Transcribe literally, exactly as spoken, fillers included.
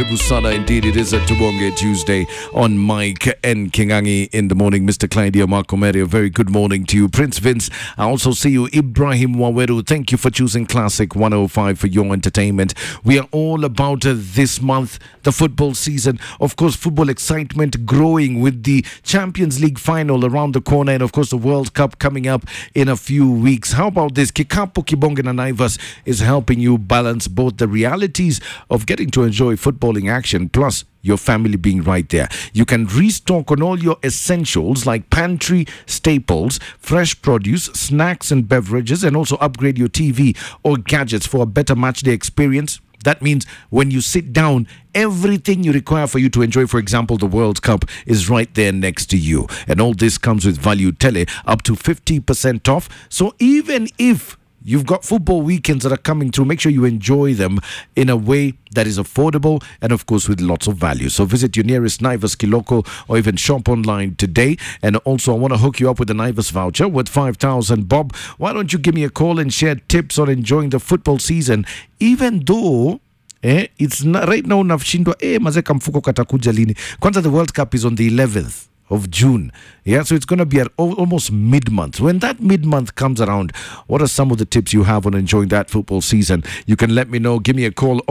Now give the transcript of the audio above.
karibu sana. Indeed, it is a Tubonge Tuesday on Mike and Kingangi in the morning. Mister Clyde Marco Mary, a very good morning to you. Prince Vince, I also see you. Ibrahim Waweru, thank you for choosing Classic one oh five for your entertainment. We are all about uh, this month, the football season. Of course, football excitement growing with the Champions League final around the corner, and of course the World Cup coming up in a few weeks. How about this? Kikapo Kibonge na Naivas is helping you balance both the realities of getting to enjoy footballing action plus your family being right there. You can restock on all your essentials like pantry staples, fresh produce, snacks and beverages, and also upgrade your T V or gadgets for a better match day experience. That means when you sit down, everything you require for you to enjoy, for example, the World Cup is right there next to you. And all this comes with Value Tele, up to fifty percent off. So even if you've got football weekends that are coming through, make sure you enjoy them in a way that is affordable and, of course, with lots of value. So visit your nearest Naivas Kiloko or even shop online today. And also, I want to hook you up with a Naivas voucher worth five thousand. Bob, why don't you give me a call and share tips on enjoying the football season, even though eh, it's not, right now nafshindwa eh, mazeka mfuko katakuja lini. Kwanza, the World Cup is on the eleventh of June. Yeah, so it's going to be at almost mid-month. When that mid-month comes around, what are some of the tips you have on enjoying that football season? You can let me know. Give me a call